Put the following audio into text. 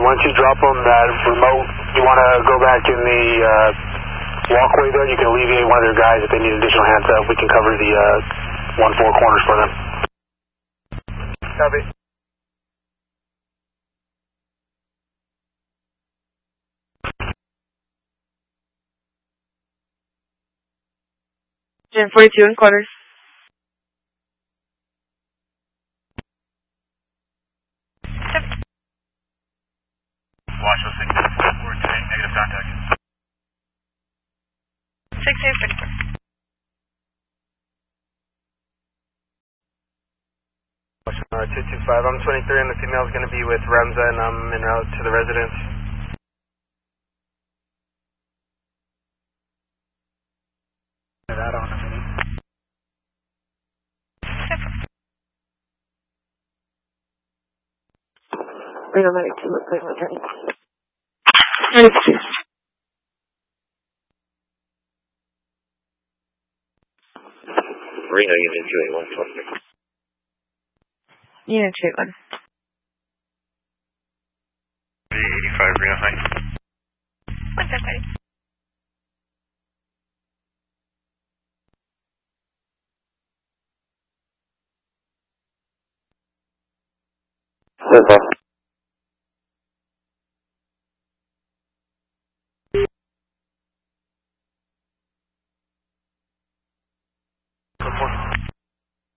once you drop them that remote, you want to go back in the walkway there. You can alleviate one of their guys if they need additional hands up. We can cover the 1-4 corners for them. Copy. Gen 42 in quarters. Watch 06, we're today, negative contact. 6854. Watch 225, I'm 23 and the female is going to be with Ramza and I'm en route to the residence. That on a minute. Reno Medic 2, look, wait, returning. Medic 2. Reno Unit 281, Unit 281. 85 Reno High. What's that, buddy? That's